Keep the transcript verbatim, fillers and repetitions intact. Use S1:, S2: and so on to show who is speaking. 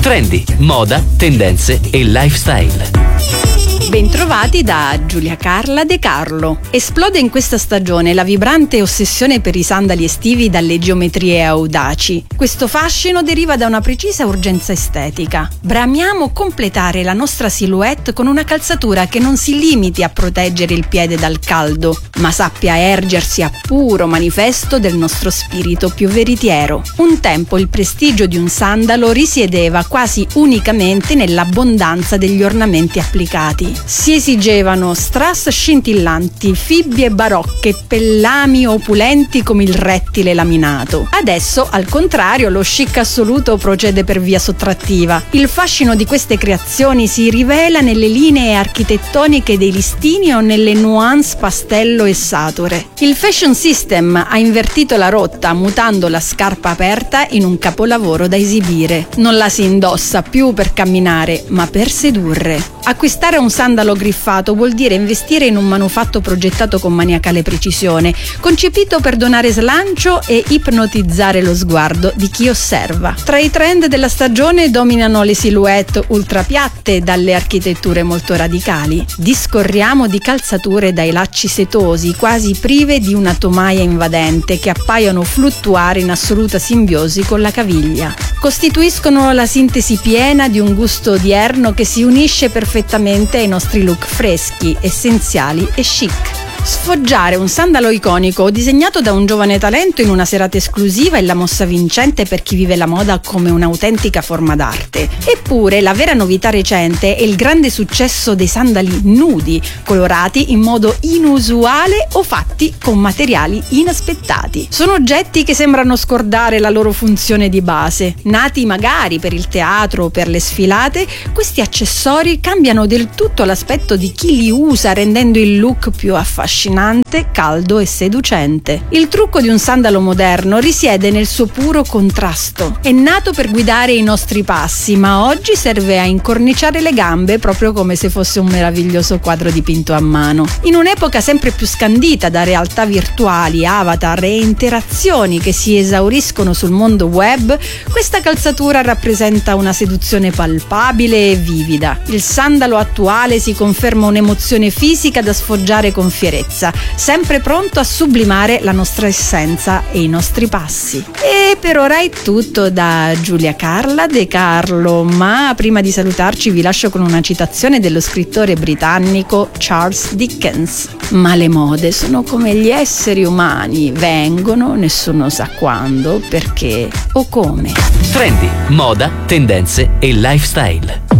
S1: Trendy, moda, tendenze e lifestyle.
S2: Bentrovati da Giulia Carla De Carlo. Esplode in questa stagione la vibrante ossessione per i sandali estivi dalle geometrie audaci. Questo fascino deriva da una precisa urgenza estetica. Bramiamo completare la nostra silhouette con una calzatura che non si limiti a proteggere il piede dal caldo, ma sappia ergersi a puro manifesto del nostro spirito più veritiero. Un tempo il prestigio di un sandalo risiedeva quasi unicamente nell'abbondanza degli ornamenti applicati. Si esigevano strass scintillanti, fibbie barocche, pellami opulenti come il rettile laminato. Adesso, al contrario, lo chic assoluto procede per via sottrattiva. Il fascino di queste creazioni si rivela nelle linee architettoniche dei listini o nelle nuance pastello e sature. Il fashion system ha invertito la rotta, mutando la scarpa aperta in un capolavoro da esibire. Non la si indossa più per camminare, ma per sedurre. Acquistare un sandalo griffato vuol dire investire in un manufatto progettato con maniacale precisione, concepito per donare slancio e ipnotizzare lo sguardo di chi osserva. Tra i trend della stagione dominano le silhouette ultra piatte dalle architetture molto radicali. Discorriamo di calzature dai lacci setosi, quasi prive di una tomaia invadente, che appaiono fluttuare in assoluta simbiosi con la caviglia. Costituiscono la sintesi piena di un gusto odierno che si unisce perfettamente ai nostri look freschi, essenziali e chic. Sfoggiare un sandalo iconico disegnato da un giovane talento in una serata esclusiva è la mossa vincente per chi vive la moda come un'autentica forma d'arte. Eppure la vera novità recente è il grande successo dei sandali nudi, colorati in modo inusuale o fatti con materiali inaspettati. Sono oggetti che sembrano scordare la loro funzione di base. Nati magari per il teatro o per le sfilate, questi accessori cambiano del tutto l'aspetto di chi li usa, rendendo il look più affascinante, caldo e seducente. Il trucco di un sandalo moderno risiede nel suo puro contrasto. È nato per guidare i nostri passi, ma oggi serve a incorniciare le gambe, proprio come se fosse un meraviglioso quadro dipinto a mano. In un'epoca sempre più scandita da realtà virtuali, avatar e interazioni che si esauriscono sul mondo web, questa calzatura rappresenta una seduzione palpabile e vivida. Il sandalo attuale si conferma un'emozione fisica da sfoggiare con fierezza, sempre pronto a sublimare la nostra essenza e i nostri passi. E per ora è tutto da Giulia Carla De Carlo, ma prima di salutarci vi lascio con una citazione dello scrittore britannico Charles Dickens: ma le mode sono come gli esseri umani, vengono, nessuno sa quando, perché o come.
S1: Trendy, moda, tendenze e lifestyle.